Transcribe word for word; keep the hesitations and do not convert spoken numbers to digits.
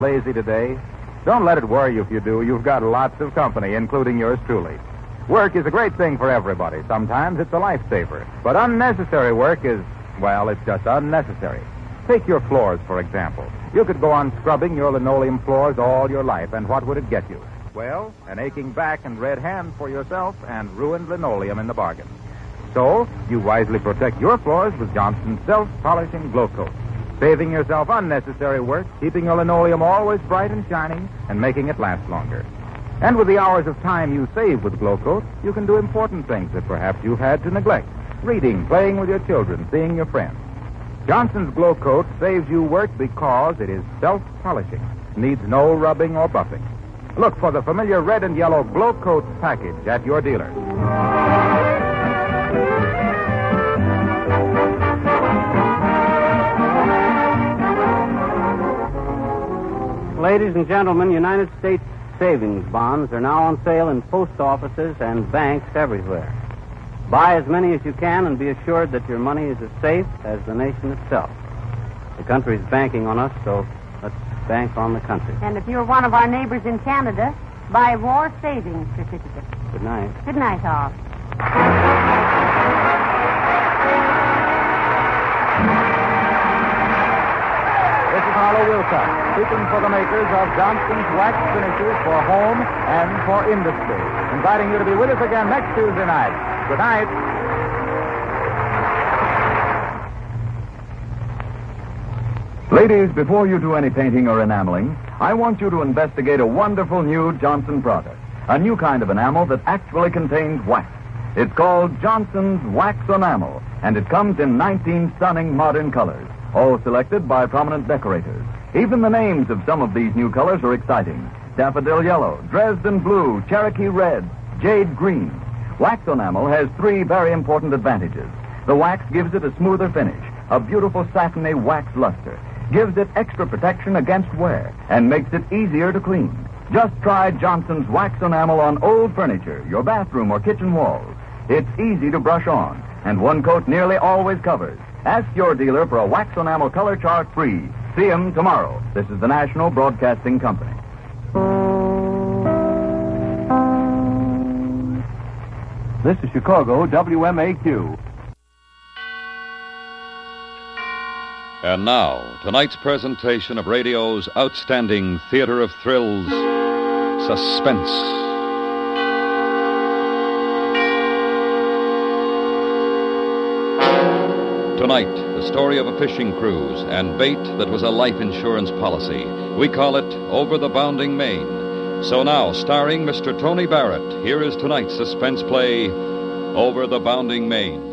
Lazy today? Don't let it worry you if you do. You've got lots of company, including yours truly. Work is a great thing for everybody. Sometimes it's a lifesaver. But unnecessary work is, well, it's just unnecessary. Take your floors, for example. You could go on scrubbing your linoleum floors all your life, and what would it get you? Well, an aching back and red hand for yourself and ruined linoleum in the bargain. So, you wisely protect your floors with Johnson's Self-Polishing Glow Coat, saving yourself unnecessary work, keeping your linoleum always bright and shining, and making it last longer. And with the hours of time you save with Glow Coat, you can do important things that perhaps you've had to neglect. Reading, playing with your children, seeing your friends. Johnson's Glow Coat saves you work because it is self-polishing. Needs no rubbing or buffing. Look for the familiar red and yellow Glow Coat package at your dealer. Ladies and gentlemen, United States savings bonds are now on sale in post offices and banks everywhere. Buy as many as you can and be assured that your money is as safe as the nation itself. The country's banking on us, so let's bank on the country. And if you're one of our neighbors in Canada, buy War Savings Certificate. Good night. Good night, all. This is Harlow Wilcox, speaking for the makers of Johnson's Wax Finishes for home and for industry, inviting you to be with us again next Tuesday night. Good night. Ladies, before you do any painting or enameling, I want you to investigate a wonderful new Johnson product, a new kind of enamel that actually contains wax. It's called Johnson's Wax Enamel, and it comes in nineteen stunning modern colors, all selected by prominent decorators. Even the names of some of these new colors are exciting. Daffodil yellow, Dresden blue, Cherokee red, jade green. Wax enamel has three very important advantages. The wax gives it a smoother finish, a beautiful satiny wax luster, gives it extra protection against wear, and makes it easier to clean. Just try Johnson's Wax Enamel on old furniture, your bathroom or kitchen walls. It's easy to brush on, and one coat nearly always covers. Ask your dealer for a Wax Enamel color chart free. See him tomorrow. This is the National Broadcasting Company. This is Chicago, W M A Q. And now, tonight's presentation of radio's outstanding theater of thrills, Suspense. Tonight, the story of a fishing cruise and bait that was a life insurance policy. We call it Over the Bounding Main. So now, starring Mister Tony Barrett, here is tonight's suspense play, Over the Bounding Main.